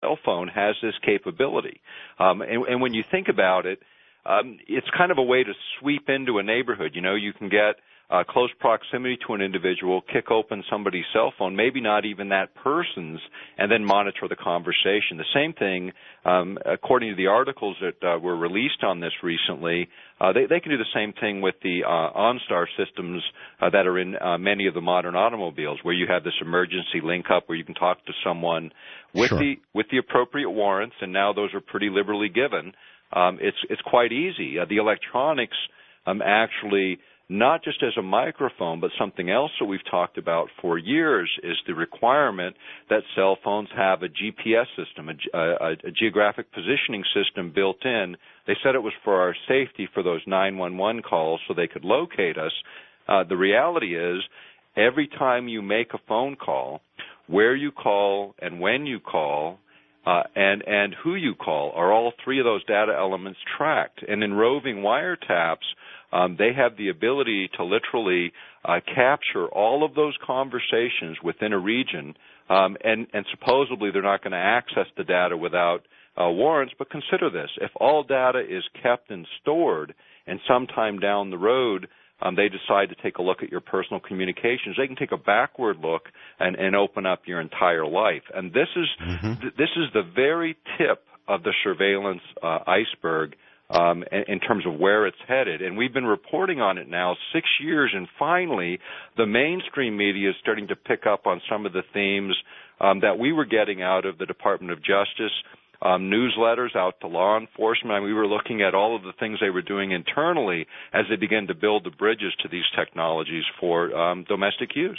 cell phone has this capability. And when you think about it, it's kind of a way to sweep into a neighborhood. You can get close proximity to an individual, kick open somebody's cell phone, maybe not even that person's, and then monitor the conversation. The same thing, according to the articles that were released on this recently, they can do the same thing with the OnStar systems that are in many of the modern automobiles, where you have this emergency link up where you can talk to someone with the appropriate warrants, and now those are pretty liberally given. It's quite easy. The electronics actually, not just as a microphone, but something else that we've talked about for years is the requirement that cell phones have a GPS system, a geographic positioning system built in. They said it was for our safety for those 911 calls so they could locate us. The reality is, every time you make a phone call, where you call and when you call, and who you call, are all three of those data elements tracked. And in roving wiretaps, they have the ability to literally capture all of those conversations within a region, and supposedly they're not going to access the data without warrants. But consider this: if all data is kept and stored, and sometime down the road they decide to take a look at your personal communications, they can take a backward look and open up your entire life. And this is this is the very tip of the surveillance iceberg in terms of where it's headed. And we've been reporting on it now 6 years, and finally the mainstream media is starting to pick up on some of the themes that we were getting out of the Department of Justice, newsletters out to law enforcement. I mean, we were looking at all of the things they were doing internally as they began to build the bridges to these technologies for domestic use.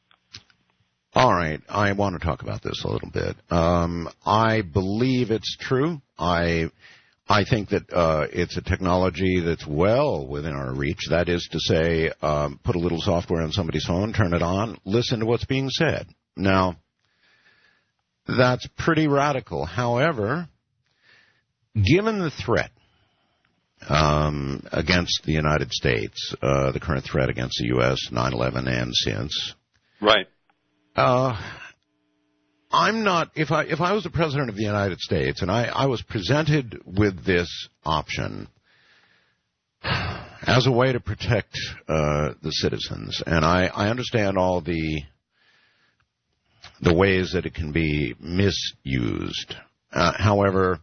All right. I want to talk about this a little bit. I believe it's true. I think that it's a technology that's well within our reach. That is to say, put a little software on somebody's phone, turn it on, listen to what's being said. Now, that's pretty radical. However, given the threat against the United States, the current threat against the U.S., 9/11 and since, right? I'm not. If I was the president of the United States and I was presented with this option as a way to protect the citizens, and I understand all the ways that it can be misused. However,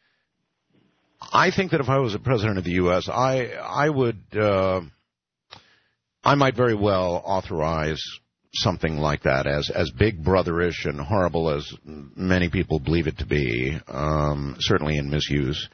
I think that if I was the president of the U.S., I might very well authorize something like that, as big brother-ish and horrible as many people believe it to be, certainly in misuse.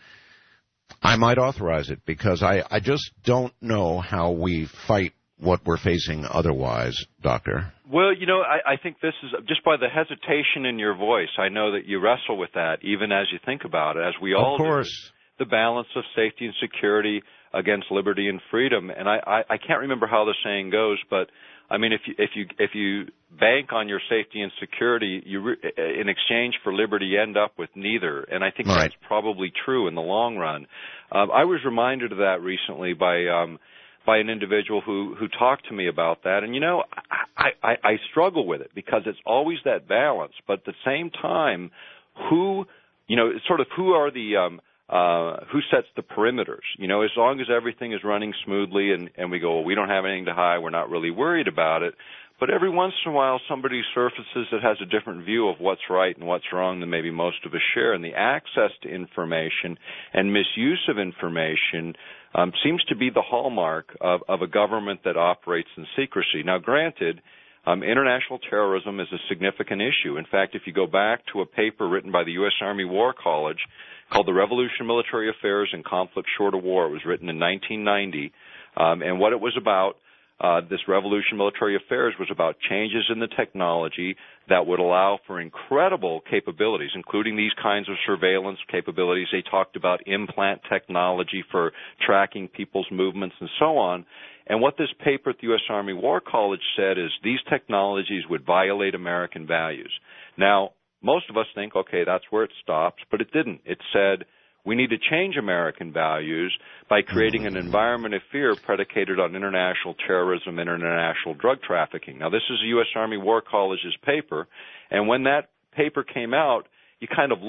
I might authorize it because I just don't know how we fight what we're facing otherwise, Doctor. Well, I think this is, just by the hesitation in your voice, I know that you wrestle with that even as you think about it, as we all do. Of course. The balance of safety and security against liberty and freedom. And I can't remember how the saying goes, but I mean, if you bank on your safety and security, in exchange for liberty, you end up with neither. And I think that's probably true in the long run. I was reminded of that recently by an individual who talked to me about that. And I struggle with it because it's always that balance. But at the same time, who are the who sets the perimeters? As long as everything is running smoothly and we go, well, we don't have anything to hide, we're not really worried about it. But every once in a while, somebody surfaces that has a different view of what's right and what's wrong than maybe most of us share. And the access to information and misuse of information seems to be the hallmark of a government that operates in secrecy. Now, granted, international terrorism is a significant issue. In fact, if you go back to a paper written by the U.S. Army War College called The Revolution, Military Affairs, and Conflict Short of War, it was written in 1990, and what it was about, this Revolution, Military Affairs, was about changes in the technology that would allow for incredible capabilities, including these kinds of surveillance capabilities. They talked about implant technology for tracking people's movements and so on. And what this paper at the U.S. Army War College said is these technologies would violate American values. Now, most of us think, okay, that's where it stops, but it didn't. It said we need to change American values by creating an environment of fear predicated on international terrorism and international drug trafficking. Now, this is the U.S. Army War College's paper, and when that paper came out, you kind of